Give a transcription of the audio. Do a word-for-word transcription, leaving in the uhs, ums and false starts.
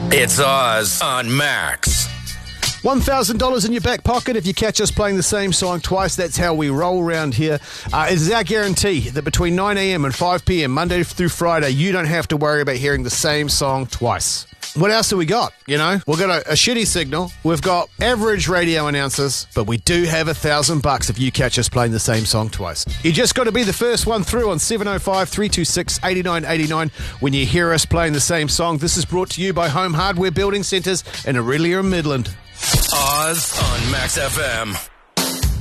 It's Oz on Max. one thousand dollars in your back pocket if you catch us playing the same song twice. That's how we roll around here. Uh, it is our guarantee that between nine a.m. and five p.m, Monday through Friday, you don't have to worry about hearing the same song twice. What else do we got? You know, we've got a, a shitty signal. We've got average radio announcers, but we do have a thousand bucks if you catch us playing the same song twice. You just got to be the first one through on seven oh five, three two six, eight nine eight nine when you hear us playing the same song. This is brought to you by Home Hardware Building Centres in Aurelia and Midland. Oz on Max F M.